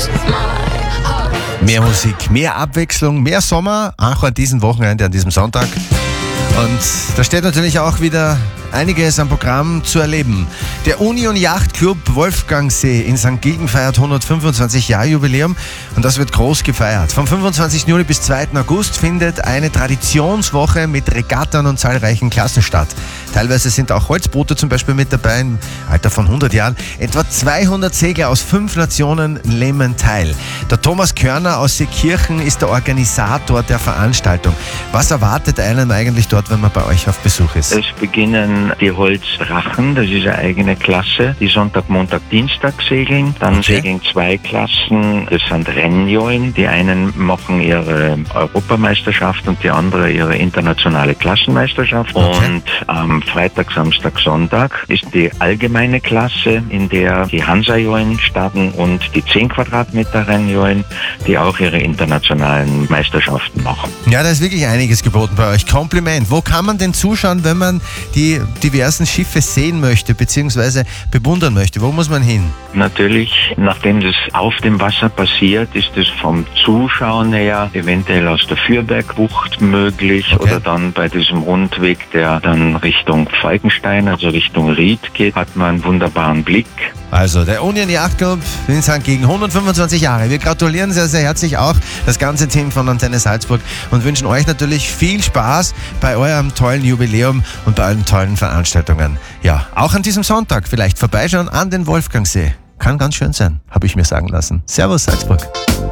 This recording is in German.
Mehr Musik, mehr Abwechslung, mehr Sommer, auch an diesem Wochenende, an diesem Sonntag. Und da steht natürlich auch wieder einiges am Programm zu erleben. Der Union Yacht Club Wolfgangsee in St. Gilgen feiert 125 Jahre Jubiläum und das wird groß gefeiert. Vom 25. Juni bis 2. August findet eine Traditionswoche mit Regatten und zahlreichen Klassen statt. Teilweise sind auch Holzboote zum Beispiel mit dabei, im Alter von 100 Jahren. Etwa 200 Segler aus 5 Nationen nehmen teil. Der Thomas Körner aus Seekirchen ist der Organisator der Veranstaltung. Was erwartet einem eigentlich dort, wenn man bei euch auf Besuch ist? Es beginnen die Holzdrachen, das ist eine eigene Klasse, die Sonntag, Montag, Dienstag segeln. Dann segeln 2 Klassen, das sind Rennjohlen. Die einen machen ihre Europameisterschaft und die andere ihre internationale Klassenmeisterschaft. Und am Freitag, Samstag, Sonntag ist die allgemeine Klasse, in der die Hansa-Johlen starten und die 10 Quadratmeter Rennjohlen, die auch ihre internationalen Meisterschaften machen. Ja, da ist wirklich einiges geboten bei euch. Kompliment. Wo kann man denn zuschauen, wenn man die diversen Schiffe sehen möchte bzw. bewundern möchte? Wo muss man hin? Natürlich, nachdem das auf dem Wasser passiert, ist es vom Zuschauen her eventuell aus der Fürbergbucht möglich oder dann bei diesem Rundweg, der dann Richtung Falkenstein, also Richtung Ried geht, hat man einen wunderbaren Blick. Also der Union Yacht Club in St. Gilgen, 125 Jahre. Wir gratulieren sehr, sehr herzlich auch das ganze Team von Antenne Salzburg und wünschen euch natürlich viel Spaß bei eurem tollen Jubiläum und bei allen tollen Veranstaltungen. Ja, auch an diesem Sonntag vielleicht vorbeischauen an den Wolfgangsee. Kann ganz schön sein, habe ich mir sagen lassen. Servus Salzburg.